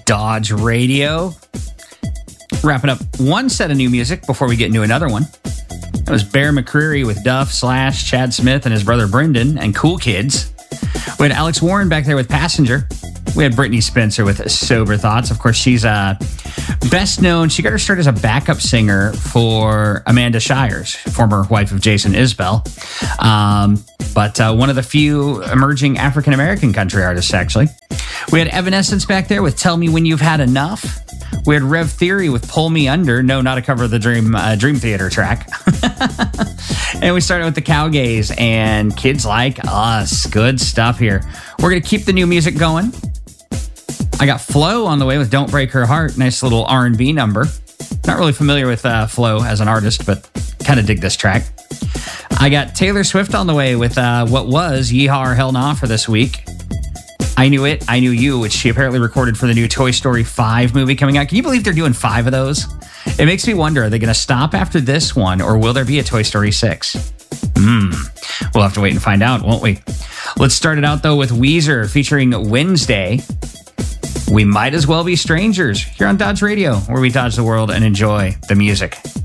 Dodge Radio. Wrapping up one set of new music before we get into another one. That was Bear McCreary with Duff, Slash, Chad Smith and his brother Brendan, and Cool Kids. We had Alex Warren back there with Passenger. We had Brittany Spencer with Sober Thoughts. Of course, she's best known. She got her start as a backup singer for Amanda Shires, former wife of Jason Isbell. But one of the few emerging African-American country artists, actually. We had Evanescence back there with Tell Me When You've Had Enough. We had Rev Theory with Pull Me Under. No, not a cover of the Dream Theater track. And we started with the Cowgays and Kids Like Us. Good stuff here. We're going to keep the new music going. I got Flo on the way with Don't Break Her Heart. Nice little R&B number. Not really familiar with Flo as an artist, but kind of dig this track. I got Taylor Swift on the way with what was Yeehaw or Hell Nah for this week. I Knew It, I Knew You, which she apparently recorded for the new Toy Story 5 movie coming out. Can you believe they're doing 5 of those? It makes me wonder, are they going to stop after this one, or will there be a Toy Story 6? We'll have to wait and find out, won't we? Let's start it out, though, with Weezer featuring Wednesday. We Might As Well Be Strangers here on Dodge Radio, where we dodge the world and enjoy the music.